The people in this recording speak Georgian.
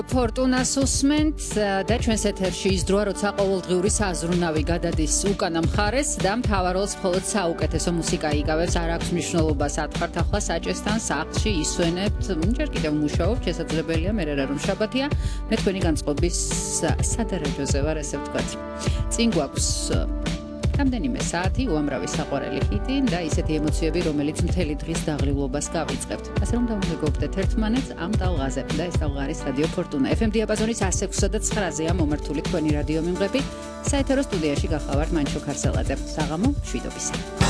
Fortunas უსმენთ და ჩვენს ეთერში ის დროა, როცა ყოველდღიური საზრუნავი გადადის უკანა მხარეს და მთავარ როლს მხოლოდ საუკეთესო მუსიკა იკავებს. არ აქვს მნიშვნელობას ატყართ ახლა საჭესთან, სახლში ისვენებთ, ჯერ კიდევ მუშაობთ, შესაძლებელია მე რა რომ შაბათია. მე თქვენი განწყობის სადარაჯოზე ვარ, ესე ვთქვათ. წინ გვაქვს რამდენიმე საათი უამრავი საყვარელი ჰიტი და ისეთი ემოციები, რომელიც მთელი დღის დაღლილობას გავიწყებთ. ასე რომ დავმეგობრდეთ ერთმანეთს ამ ტალღაზე და ეს ტალღა არის რადიო ფორტუნა. FM დიაპაზონის 106 და 9-ზეა მომართული თქვენი რადიო მიმღები. საეთერო სტუდიაში გახლავართ მანჩო ქარსელაძე. საღამო მშვიდობისა.